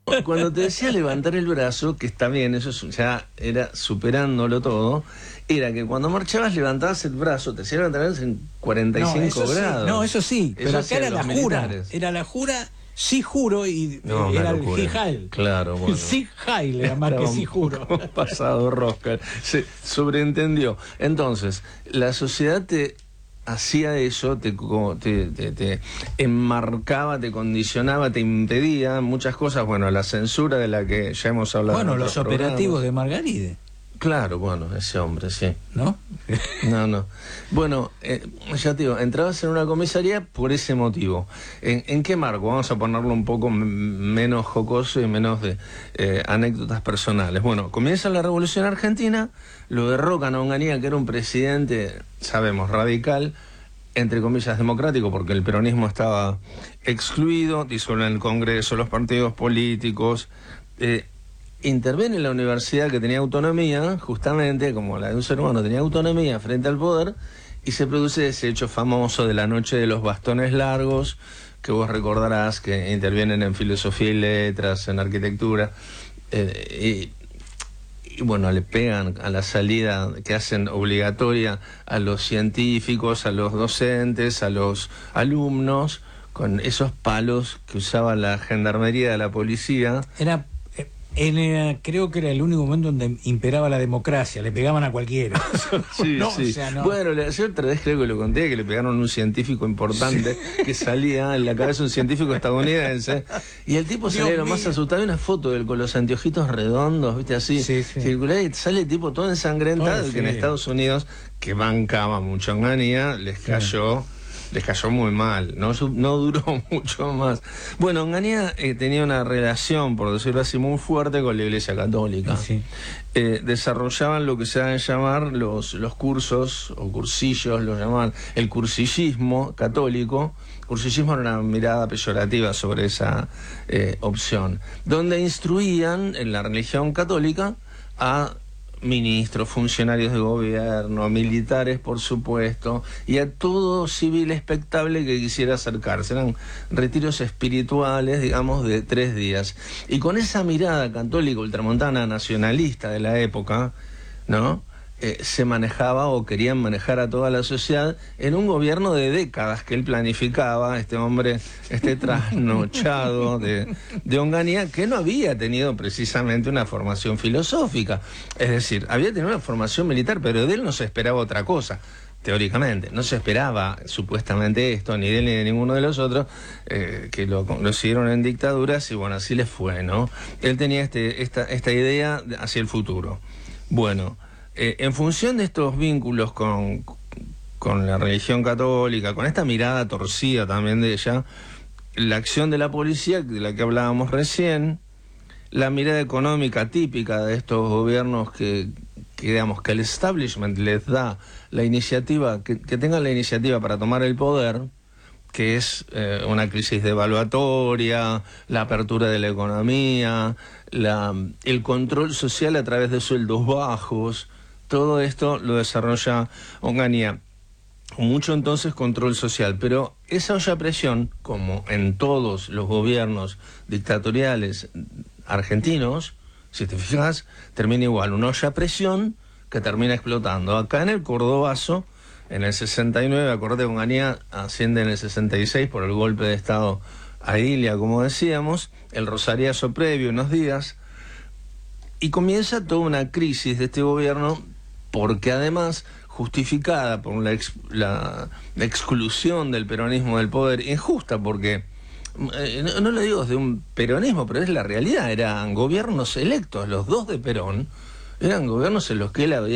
Cuando te decía levantar el brazo, que está bien, eso ya era superándolo todo, era que cuando marchabas levantabas el brazo, te hacía levantar el brazo en 45 grados. No, eso sí, Eso pero acá era la jura. Militares. Era la jura, sí juro, y No, era el locura. Gijal. Claro, bueno. Sí Jail era más que sí juro. Pasado rosca, se sobreentendió. Entonces, la sociedad te hacía eso, te enmarcaba, te condicionaba, te impedía muchas cosas. Bueno, la censura de la que ya hemos hablado. Bueno, en los otros operativos programas. de Margaride, Claro, bueno, ese hombre, sí. ¿no? No. Bueno, ya te digo, entrabas en una comisaría por ese motivo. ¿En qué marco? Vamos a ponerlo un poco menos jocoso y menos de anécdotas personales. Bueno, comienza la Revolución Argentina, lo derrocan a Onganía, que era un presidente, sabemos, radical, entre comillas democrático, porque el peronismo estaba excluido, disuelven el Congreso, los partidos políticos, interviene la universidad, que tenía autonomía, justamente como la de un ser humano, tenía autonomía frente al poder, y se produce ese hecho famoso de la noche de los bastones largos, que vos recordarás, que intervienen en filosofía y letras, en arquitectura, y bueno, le pegan a la salida que hacen obligatoria a los científicos, a los docentes, a los alumnos, con esos palos que usaba la gendarmería de la policía. Creo que era el único momento donde imperaba la democracia, le pegaban a cualquiera. Sí, no, sí. O sea, no. Bueno, yo otra vez creo que lo conté, que le pegaron a un científico importante, que salía en la cabeza, un científico estadounidense, y el tipo salía lo más asustado. Hay una foto de él con los anteojitos redondos, viste, así, circular, y sale el tipo todo ensangrentado, que en Estados Unidos, que bancaba mucho en Onganía, les cayó muy mal, no duró mucho más. Bueno, Onganía tenía una relación, por decirlo así, muy fuerte con la Iglesia Católica. Sí. Desarrollaban lo que se deben llamar los cursos, o cursillos, lo llamaban el cursillismo católico. Cursillismo era una mirada peyorativa sobre esa opción, donde instruían en la religión católica a ministros, funcionarios de gobierno, militares, por supuesto, y a todo civil expectable que quisiera acercarse. Eran retiros espirituales, digamos, de 3 días. Y con esa mirada católica, ultramontana, nacionalista de la época, ¿no? Se manejaba, o querían manejar a toda la sociedad, en un gobierno de décadas que él planificaba, este hombre, trasnochado de Onganía, que no había tenido precisamente una formación filosófica. Es decir, había tenido una formación militar, pero de él no se esperaba otra cosa. Teóricamente, no se esperaba supuestamente esto, ni de él ni de ninguno de los otros, que lo siguieron en dictaduras, y bueno, así les fue, ¿no? Él tenía esta idea hacia el futuro. Bueno, en función de estos vínculos con la religión católica, con esta mirada torcida también de ella, la acción de la policía, de la que hablábamos recién, la mirada económica típica de estos gobiernos que digamos que el establishment les da la iniciativa, que tengan la iniciativa para tomar el poder, que es una crisis devaluatoria, la apertura de la economía, el control social a través de sueldos bajos. Todo esto lo desarrolla Onganía. Mucho entonces control social, pero esa olla a presión, como en todos los gobiernos dictatoriales argentinos, si te fijas, termina igual, una olla a presión que termina explotando. Acá en el Cordobazo, en el 69, acordate, Onganía asciende en el 66 por el golpe de Estado a Ilia, como decíamos, el Rosariazo previo, unos días, y comienza toda una crisis de este gobierno, porque además, justificada por la exclusión del peronismo del poder, injusta, porque no lo digo de un peronismo, pero es la realidad, eran gobiernos electos, los dos de Perón, eran gobiernos en los que él había